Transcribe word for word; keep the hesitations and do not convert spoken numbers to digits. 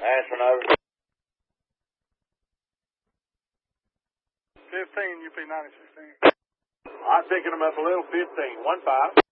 Answering over. fifteen, U P ninety sixteen. I'm picking them up a little, fifteen. One five.